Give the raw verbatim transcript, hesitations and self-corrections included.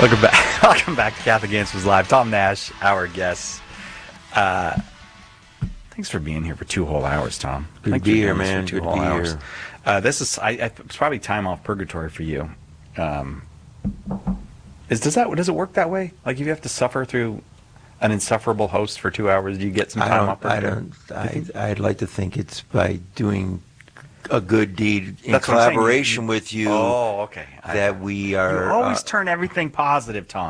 Welcome back. Welcome back to Catholic Answers Live. Tom Nash, our guest. Uh, thanks for being here for two whole hours, Tom. Good thanks to be for here, doing this man. for two Good to whole be hours. here. Uh, this is I, I, it's probably time off purgatory for you. Um, is does that does it work that way? Like if you have to suffer through an insufferable host for two hours, do you get some I time off don't. I purgatory? don't. I, I'd like to think it's by doing a good deed in That's what I'm saying. You- collaboration you- with you Oh, okay. I- that we You are. always uh, turn everything positive, Tom.